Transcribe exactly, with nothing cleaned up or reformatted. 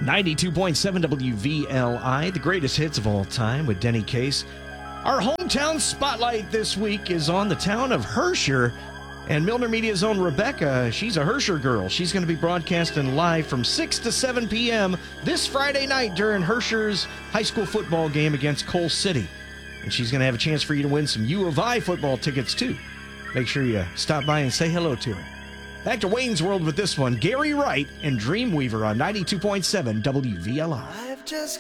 ninety-two point seven W V L I, the greatest hits of all time with Denny Case. Our hometown spotlight this week is on the town of Herscher. And Milner Media's own Rebecca, she's a Herscher girl. She's going to be broadcasting live from six to seven p.m. this Friday night during Herscher's high school football game against Cole City. And she's going to have a chance for you to win some U of I football tickets, too. Make sure you stop by and say hello to her. Back to Wayne's World with this one, Gary Wright and Dreamweaver on ninety-two point seven W V L I. I've just